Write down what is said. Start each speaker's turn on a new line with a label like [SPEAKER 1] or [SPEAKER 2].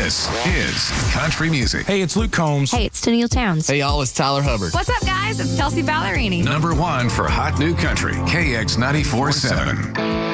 [SPEAKER 1] This is Country Music.
[SPEAKER 2] Hey, it's Luke Combs.
[SPEAKER 3] Hey, it's Tennille Towns.
[SPEAKER 4] Hey, y'all, it's Tyler Hubbard.
[SPEAKER 5] What's up, guys? It's Kelsey Ballerini.
[SPEAKER 1] Number one for Hot New Country, KX 94.7.